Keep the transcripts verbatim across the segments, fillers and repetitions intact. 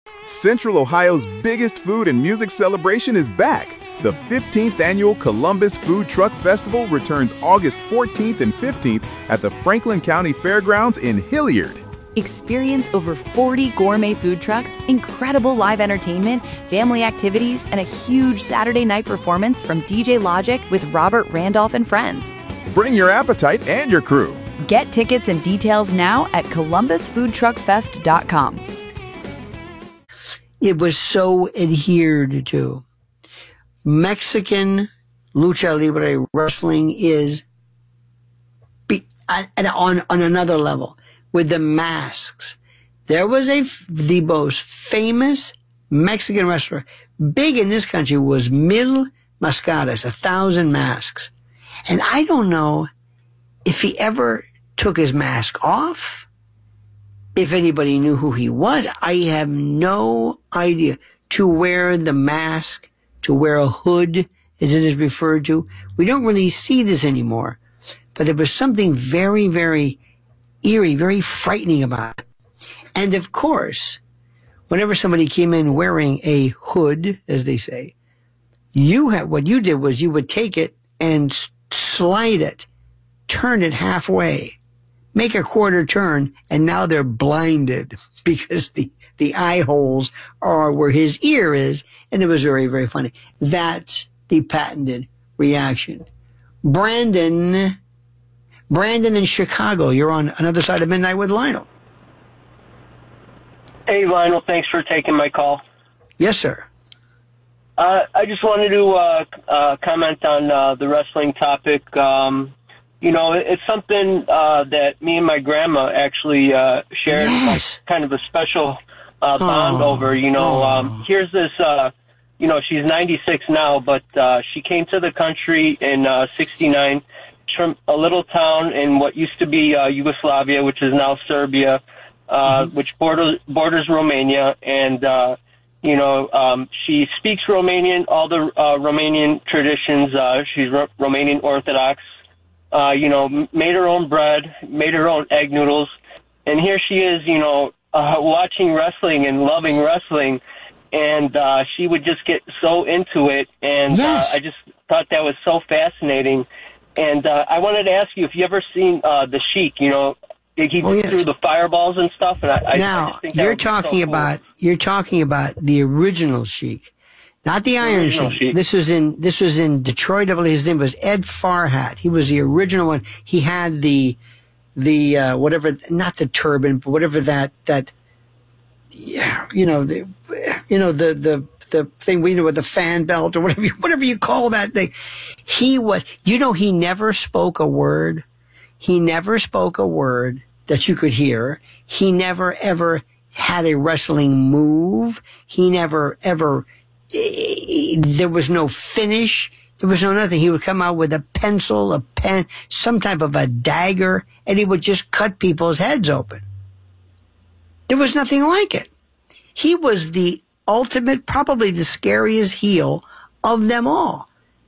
Central Ohio's biggest food and music celebration is back. The fifteenth Annual Columbus Food Truck Festival returns August fourteenth and fifteenth at the Franklin County Fairgrounds in Hilliard. Experience over forty gourmet food trucks, incredible live entertainment, family activities, and a huge Saturday night performance from D J Logic with Robert Randolph and friends. Bring your appetite and your crew. Get tickets and details now at columbus food truck fest dot com. It was so adhered to. Mexican lucha libre wrestling is be, uh, on, on another level with the masks. There was a, the most famous Mexican wrestler, big in this country, was Mil Mascaras, a thousand masks. And I don't know if he ever took his mask off, if anybody knew who he was. I have no idea. To wear the mask, to wear a hood, as it is referred to. We don't really see this anymore. But there was something very, very eerie, very frightening about it. And of course, whenever somebody came in wearing a hood, as they say, you had, what you did was you would take it and slide it, turn it halfway, make a quarter turn, and now they're blinded because the, the eye holes are where his ear is, and it was very, very funny. That's the patented reaction. Brandon, Brandon in Chicago, you're on Another Side of Midnight with Lionel. Hey, Lionel, thanks for taking my call. Yes, sir. Uh, I just wanted to uh, uh, comment on uh, the wrestling topic. Um, You know, it's something uh, that me and my grandma actually uh, shared, yes. like, kind of a special uh, bond oh. over. You know, um, here's this, uh, you know, she's ninety-six now, but uh, she came to the country in uh, sixty-nine from a little town in what used to be uh, Yugoslavia, which is now Serbia, uh, mm-hmm. which borders, borders Romania. And, uh, you know, um, she speaks Romanian, all the uh, Romanian traditions. Uh, she's Ro- Romanian Orthodox. Uh, you know, made her own bread, made her own egg noodles. And here she is, you know, uh, watching wrestling and loving wrestling. And uh, she would just get so into it. And yes. uh, I just thought that was so fascinating. And uh, I wanted to ask you if you ever seen uh, The Sheik, you know, he oh, yes. threw the fireballs and stuff. And I, now, I just think you're talking so cool. about, you're talking about the original Sheik. Not the Iron Sheik. Sheik. This was in this was in Detroit. I believe his name was Ed Farhat. He was the original one. He had the the uh, whatever, not the turban, but whatever that that yeah, you know the you know the the the thing we know with the fan belt or whatever you, whatever you call that thing. He was, you know, he never spoke a word. He never spoke a word that you could hear. He never ever had a wrestling move. He never ever. There was no finish. There was no nothing. He would come out with a pencil, a pen, some type of a dagger, and he would just cut people's heads open. There was nothing like it. He was the ultimate, probably the scariest heel of them all.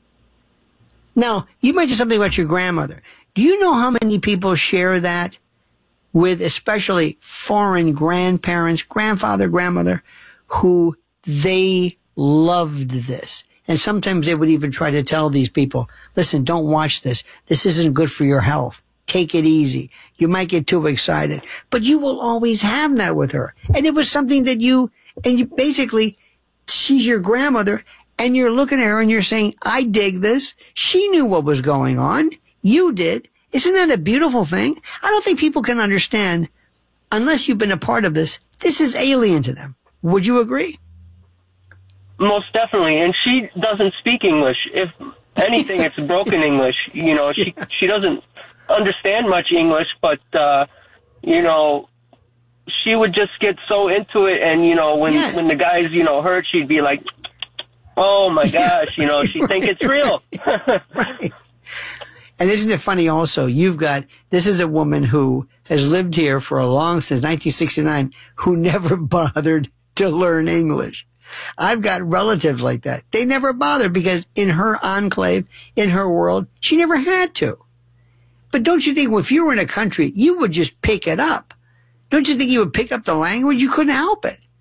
Now, you mentioned something about your grandmother. Do you know how many people share that with especially foreign grandparents, grandfather, grandmother, who they loved this? And sometimes they would even try to tell these people, listen, don't watch this. This isn't good for your health. Take it easy. You might get too excited. But you will always have that with her. And it was something that you, and you basically, she's your grandmother, and you're looking at her and you're saying, I dig this. She knew what was going on. You did. Isn't that a beautiful thing? I don't think people can understand, unless you've been a part of this, this is alien to them. Would you agree? Most definitely, and she doesn't speak English. If anything, it's broken English. You know, she Yeah. she doesn't understand much English, but uh, you know, she would just get so into it. And you know, when Yeah. when the guys you know heard, she'd be like, "Oh my gosh!" You know, she'd think it's real. Right. And isn't it funny? Also, you've got this is a woman who has lived here for a long since nineteen sixty-nine, who never bothered to learn English. I've got relatives like that. They never bothered because in her enclave, in her world, she never had to. But don't you think if you were in a country, you would just pick it up? Don't you think you would pick up the language? You couldn't help it.